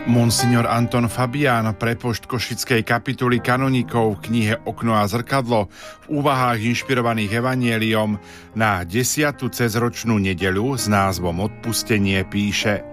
Monsignor Anton Fabián, prepošt Košickej kapituly kanonikov v knihe Okno a zrkadlo v úvahách inšpirovaných evanjeliom na 10. cezročnú nedeľu s názvom Odpustenie píše: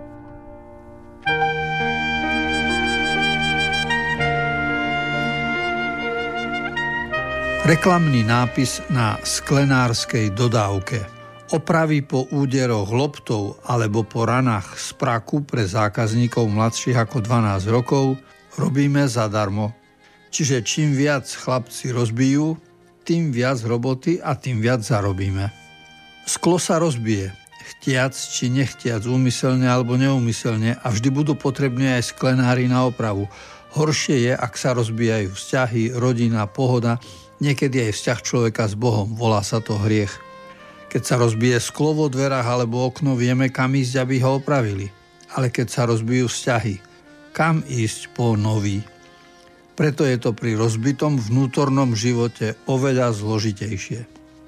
Reklamný nápis na sklenárskej dodávke. Opravy po úderoch loptou alebo po ranách z praku pre zákazníkov mladších ako 12 rokov robíme zadarmo. Čiže čím viac chlapci rozbijú, tým viac roboty a tým viac zarobíme. Sklo sa rozbije, chtiac či nechtiac, úmyselne alebo neúmyselne, a vždy budú potrební aj sklenári na opravu. Horšie je, ak sa rozbijajú vzťahy, rodina, pohoda, niekedy aj vzťah človeka s Bohom, volá sa to hriech. Keď sa rozbije sklo vo dverách alebo okno, vieme, kam ísť, aby ho opravili. Ale keď sa rozbijú vzťahy, kam ísť po nový? Preto je to pri rozbitom vnútornom živote oveľa zložitejšie.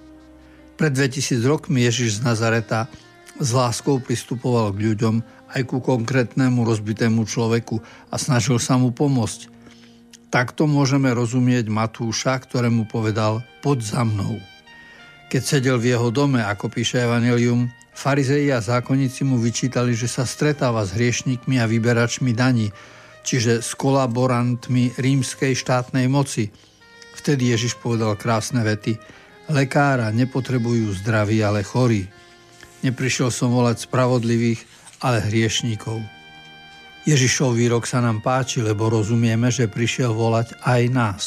Pred 2000 rokmi Ježiš z Nazareta s láskou pristupoval k ľuďom aj ku konkrétnemu rozbitému človeku a snažil sa mu pomôcť. Takto môžeme rozumieť Matúša, ktorému povedal: poď za mnou. Keď sedel v jeho dome, ako píše Evangelium, farizei a zákonníci mu vyčítali, že sa stretáva s hriešnikmi a vyberačmi daní, čiže s kolaborantmi rímskej štátnej moci. Vtedy Ježiš povedal krásne vety: lekára nepotrebujú zdraví, ale chorí. Neprišiel som volať spravodlivých, ale hriešnikov. Ježišov výrok sa nám páči, lebo rozumieme, že prišiel volať aj nás.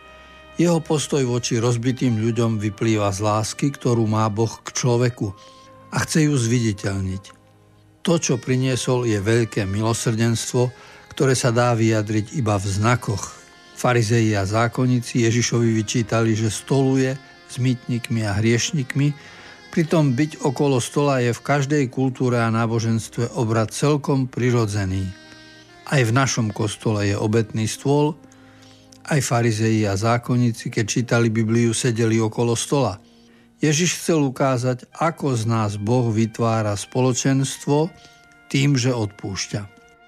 Jeho postoj voči rozbitým ľuďom vyplýva z lásky, ktorú má Boh k človeku, a chce ju zviditeľniť. To, čo priniesol, je veľké milosrdenstvo, ktoré sa dá vyjadriť iba v znakoch. Farizei a zákonníci Ježišovi vyčítali, že stoluje s mýtnikmi a hriešnikmi, pritom byť okolo stola je v každej kultúre a náboženstve obrad celkom prirodzený. Aj v našom kostole je obetný stôl. Aj farizei a zákonníci, keď čítali Bibliu, sedeli okolo stola. Ježiš chcel ukázať, ako z nás Boh vytvára spoločenstvo tým, že odpúšťa.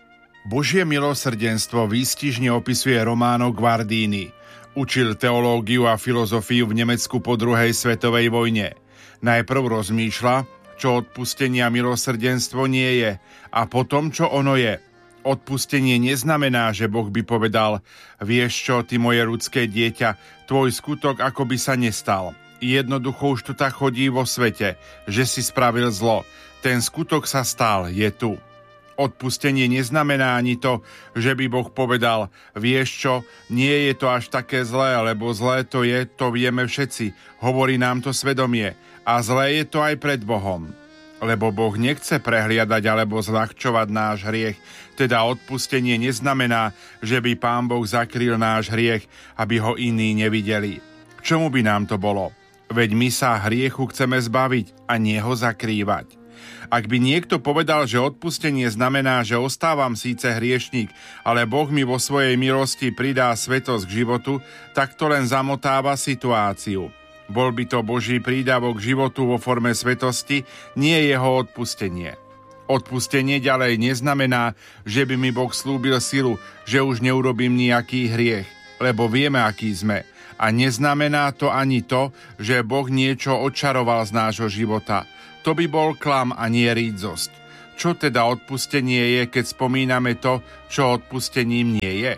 Božie milosrdenstvo výstižne opisuje Romano Guardini. Učil teológiu a filozofiu v Nemecku po druhej svetovej vojne. Najprv rozmýšľa, čo odpustenie a milosrdenstvo nie je, a potom, čo ono je. Odpustenie neznamená, že Boh by povedal: vieš čo, ty moje ľudské dieťa, tvoj skutok ako by sa nestal. Jednoducho už to tak chodí vo svete, že si spravil zlo. Ten skutok sa stal, je tu. Odpustenie neznamená ani to, že by Boh povedal: vieš čo, nie je to až také zlé, lebo zlé to je, to vieme všetci. Hovorí nám to svedomie. A zlé je to aj pred Bohom. Lebo Boh nechce prehliadať alebo zľahčovať náš hriech. Teda odpustenie neznamená, že by Pán Boh zakryl náš hriech, aby ho iní nevideli. K čomu by nám to bolo? Veď my sa hriechu chceme zbaviť a nie ho zakrývať. Ak by niekto povedal, že odpustenie znamená, že ostávam síce hriešnik, ale Boh mi vo svojej milosti pridá svetosť k životu, tak to len zamotáva situáciu. Bol by to Boží prídavok k životu vo forme svetosti, nie jeho odpustenie. Odpustenie ďalej neznamená, že by mi Boh slúbil silu, že už neurobím nejaký hriech, lebo vieme, aký sme. A neznamená to ani to, že Boh niečo odčaroval z nášho života. To by bol klam a nie rídzosť. Čo teda odpustenie je, keď spomíname to, čo odpustením nie je?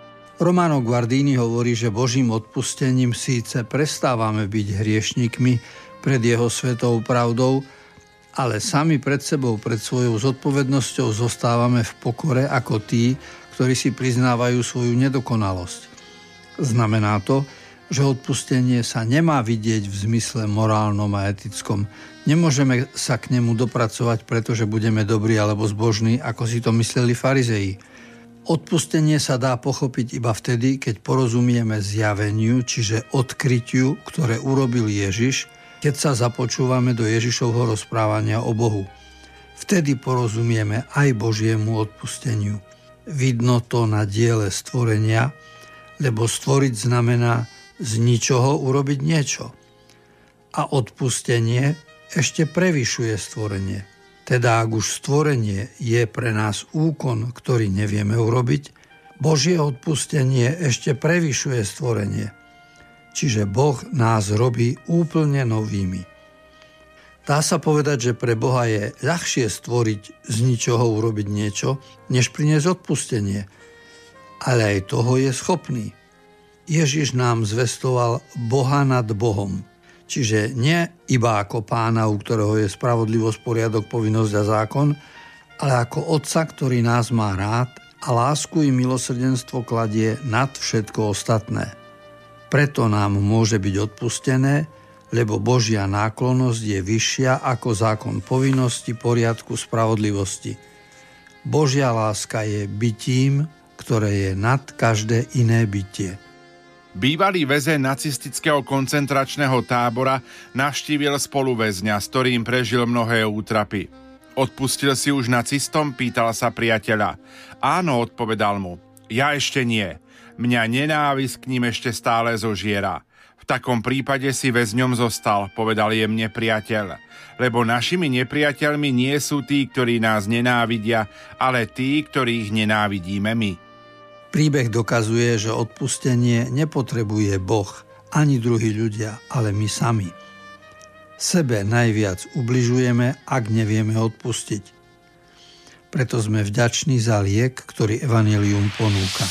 Romano Guardini hovorí, že Božím odpustením síce prestávame byť hriešnikmi pred jeho svetou pravdou, ale sami pred sebou, pred svojou zodpovednosťou zostávame v pokore ako tí, ktorí si priznávajú svoju nedokonalosť. Znamená to, že odpustenie sa nemá vidieť v zmysle morálnom a etickom. Nemôžeme sa k nemu dopracovať, pretože budeme dobrí alebo zbožní, ako si to mysleli farizei. Odpustenie sa dá pochopiť iba vtedy, keď porozumieme zjaveniu, čiže odkrytiu, ktoré urobil Ježiš, keď sa započúvame do Ježišovho rozprávania o Bohu. Vtedy porozumieme aj Božiemu odpusteniu. Vidno to na diele stvorenia, lebo stvoriť znamená z ničoho urobiť niečo. A odpustenie ešte prevyšuje stvorenie. Teda ak už stvorenie je pre nás úkon, ktorý nevieme urobiť, Božie odpustenie ešte prevyšuje stvorenie. Čiže Boh nás robí úplne novými. Dá sa povedať, že pre Boha je ľahšie stvoriť z ničoho urobiť niečo, než priniesť odpustenie. Ale aj toho je schopný. Ježiš nám zvestoval Boha nad Bohom. Čiže nie iba ako pána, u ktorého je spravodlivosť, poriadok, povinnosť a zákon, ale ako otca, ktorý nás má rád a lásku i milosrdenstvo kladie nad všetko ostatné. Preto nám môže byť odpustené, lebo Božia náklonnosť je vyššia ako zákon povinnosti, poriadku, spravodlivosti. Božia láska je bytím, ktoré je nad každé iné bytie. Bývalý väzeň nacistického koncentračného tábora navštívil spoluväzňa, s ktorým prežil mnohé útrapy. Odpustil si už nacistom? Pýtal sa priateľa. Áno, odpovedal mu. Ja ešte nie. Mňa nenávisť k ním ešte stále zožiera. V takom prípade si väzňom zostal, povedal jemne priateľ. Lebo našimi nepriateľmi nie sú tí, ktorí nás nenávidia, ale tí, ktorých nenávidíme my. Príbeh dokazuje, že odpustenie nepotrebuje Boh ani druhí ľudia, ale my sami. Sebe najviac ubližujeme, ak nevieme odpustiť. Preto sme vďační za liek, ktorý evanjelium ponúka.